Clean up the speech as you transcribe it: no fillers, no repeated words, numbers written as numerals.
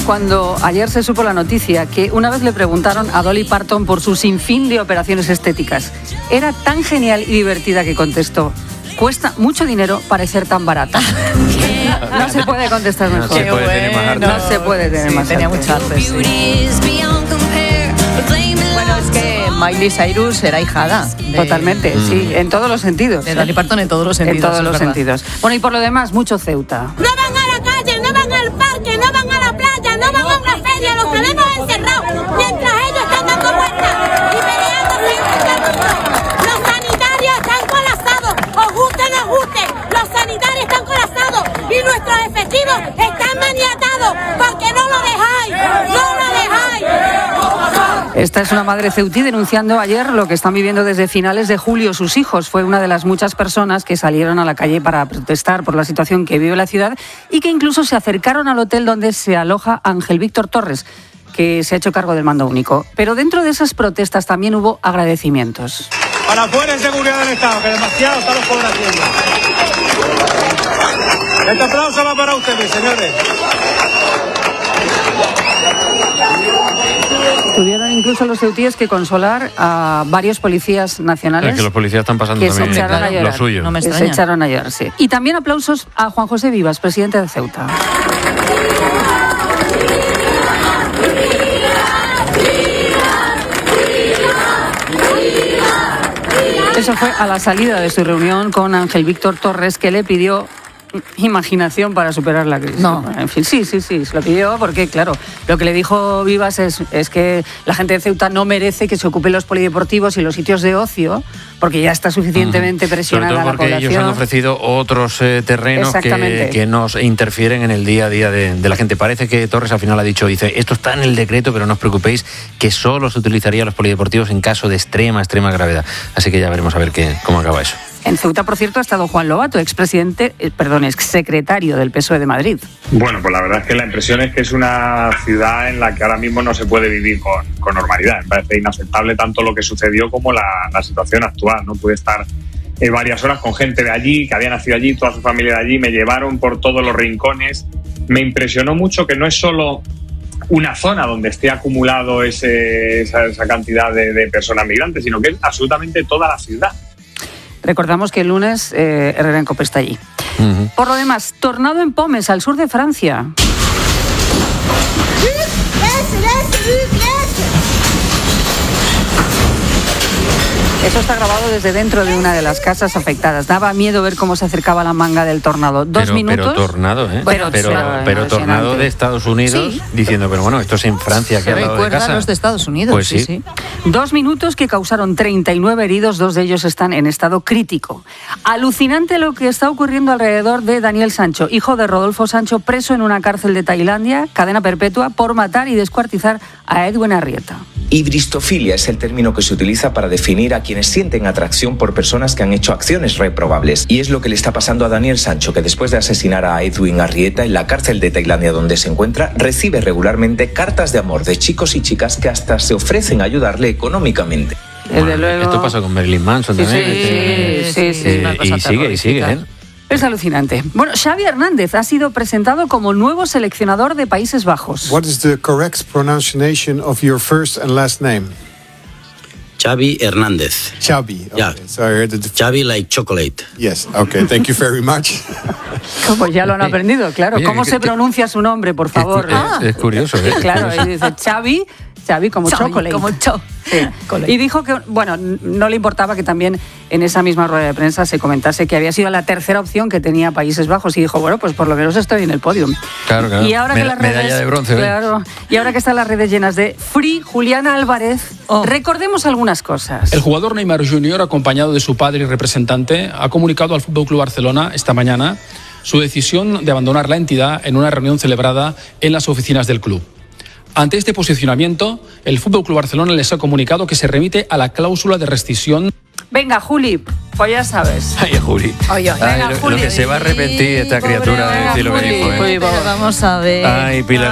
cuando ayer se supo la noticia que una vez le preguntaron a Dolly Parton por su sinfín de operaciones estéticas. Era tan genial y divertida que contestó: cuesta mucho dinero parecer tan barata. No se puede contestar mejor. No se puede tener más arte. No se puede tener más arte. Tenía mucho arte, sí. Bueno, es que Miley Cyrus era hijada. Totalmente, sí, en todos los sentidos. De Dolly Parton en todos los sentidos. En todos los sentidos. Bueno, y por lo demás, mucho Ceuta. No van a la calle, no van al parque, no van a la playa, no van a una feria, los tenemos encerrados mientras ellos están dando vueltas y peleándose entre el mundo. Los sanitarios están colapsados, ajuste, los sanitarios están colapsados y nuestros efectivos están maniatados porque no lo dejáis, no lo dejáis. Esta es una madre ceutí denunciando ayer lo que están viviendo desde finales de julio sus hijos. Fue una de las muchas personas que salieron a la calle para protestar por la situación que vive la ciudad y que incluso se acercaron al hotel donde se aloja Ángel Víctor Torres, que se ha hecho cargo del mando único. Pero dentro de esas protestas también hubo agradecimientos. Para la fuera de seguridad del Estado, que demasiado están los pobres haciendo. Este aplauso va para ustedes, señores. Tuvieron incluso los ceutíes que consolar a varios policías nacionales. Es que los policías están pasando que también se echaron a llorar. lo suyo. No me Que extraña. se echaron a llorar, sí. Y también aplausos a Juan José Vivas, presidente de Ceuta. Eso fue a la salida de su reunión con Ángel Víctor Torres, que le pidió imaginación para superar la crisis. No. En fin, sí, se lo pidió porque, claro, lo que le dijo Vivas es que la gente de Ceuta no merece que se ocupen los polideportivos y los sitios de ocio, porque ya está suficientemente presionada Sobre todo la porque población. ellos han ofrecido otros terrenos que nos interfieren en el día a día de la gente. Parece que Torres al final ha dicho, dice, esto está en el decreto, pero no os preocupéis, que solo se utilizaría los polideportivos en caso de extrema gravedad. Así que ya veremos a ver cómo acaba eso. En Ceuta, por cierto, ha estado Juan Lobato, exsecretario del PSOE de Madrid. Bueno, pues la verdad es que la impresión es que es una ciudad en la que ahora mismo no se puede vivir con normalidad. Me parece inaceptable tanto lo que sucedió como la situación actual. No pude estar varias horas con gente de allí, que había nacido allí, toda su familia de allí. Me llevaron por todos los rincones. Me impresionó mucho que no es solo una zona donde esté acumulado esa cantidad de personas migrantes, sino que es absolutamente toda la ciudad. Recordamos que el lunes Herrera en Cope está allí. Uh-huh. Por lo demás, tornado en Pomes, al sur de Francia. Eso está grabado desde dentro de una de las casas afectadas. Daba miedo ver cómo se acercaba la manga del tornado. Dos minutos. Pero tornado, ¿eh? Bueno, pero tornado de Estados Unidos, sí. Diciendo, pero bueno, esto es en Francia, que al lado de casa. Los de Estados Unidos, pues sí. 2 minutos que causaron 39 heridos, 2 de ellos están en estado crítico. Alucinante lo que está ocurriendo alrededor de Daniel Sancho, hijo de Rodolfo Sancho, preso en una cárcel de Tailandia, cadena perpetua, por matar y descuartizar a Edwin Arrieta. Hibristofilia es el término que se utiliza para definir a quienes sienten atracción por personas que han hecho acciones reprobables. Y es lo que le está pasando a Daniel Sancho, que después de asesinar a Edwin Arrieta en la cárcel de Tailandia donde se encuentra, recibe regularmente cartas de amor de chicos y chicas que hasta se ofrecen a ayudarle económicamente. Desde luego. Esto pasa con Marilyn Manson también. Sí. Y sigue, ¿eh? Es alucinante. Bueno, Xavi Hernández ha sido presentado como nuevo seleccionador de Países Bajos. What is the correct pronunciation of your first and last name? Xavi Hernández. Xavi. Okay. Yeah. So I heard it. Xavi like chocolate. Yes. Okay. Thank you very much. Como ya lo han aprendido, claro. Oye, ¿Cómo se pronuncia su nombre, por favor? Es curioso, ¿eh? Claro, y dice Xavi como chocolate. Como Sí. Y dijo que, bueno, no le importaba que también en esa misma rueda de prensa se comentase que había sido la tercera opción que tenía Países Bajos y dijo, bueno, pues por lo menos estoy en el podio. Claro. Y ahora que las redes, medalla de bronce. Claro, y ahora que están las redes llenas de Free Julián Álvarez, recordemos algunas cosas. El jugador Neymar Jr., acompañado de su padre y representante, ha comunicado al FC Barcelona esta mañana su decisión de abandonar la entidad en una reunión celebrada en las oficinas del club. Ante este posicionamiento, el FC Barcelona les ha comunicado que se remite a la cláusula de rescisión. Venga, Juli, pues ya sabes. Ay, Juli. Venga, lo Juli. que se va a arrepentir esta criatura de decir lo que dijo, ¿eh? Vamos a ver. Ay, Pilar.